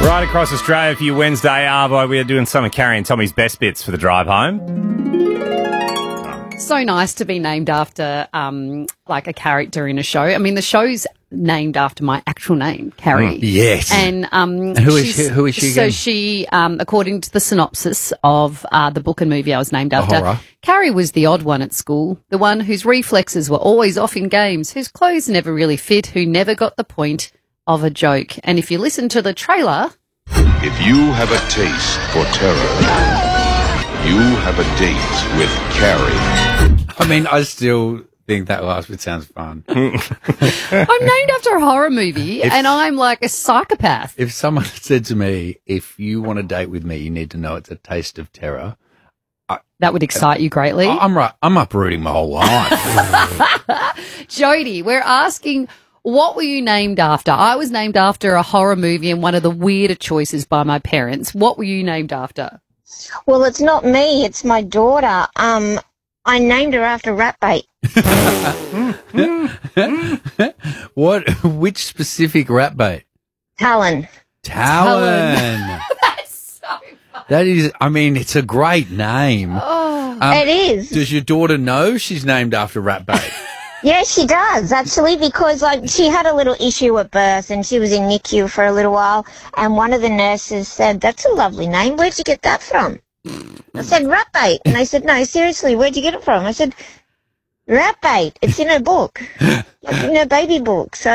Right across Australia for your Wednesday Arvo, we are doing some of Carrie and Tommy's best bits for the drive home. So nice to be named after like a character in a show. I mean, the show's named after my actual name, Carrie. Yes. And who is she So again? she, according to the synopsis of the book and movie I was named after, horror. Carrie was the odd one at school, the one whose reflexes were always off in games, whose clothes never really fit, who never got the point of a joke. And if you listen to the trailer... If you have a taste for terror, you have a date with Carrie. I mean, I still think that last bit sounds fun. I'm named after a horror movie and I'm like a psychopath. If someone said to me, if you want a date with me, you need to know it's a taste of terror. That would excite you greatly. I'm uprooting my whole life. Jody, we're asking, what were you named after? I was named after a horror movie and one of the weirder choices by my parents. What were you named after? Well, it's not me. It's my daughter. I named her after Rat Bait. Which specific rat bait? Talon. Talon. That's so funny. That is, I mean, it's a great name. It is. Does your daughter know she's named after rat bait? Yeah, she does, actually, because she had a little issue at birth and she was in NICU for a little while, and one of the nurses said, "That's a lovely name. Where'd you get that from?" I said, "Rat Bait." And they said, "No, seriously, where'd you get it from?" I said, "Rat Bait. It's in her book, like in her baby book." So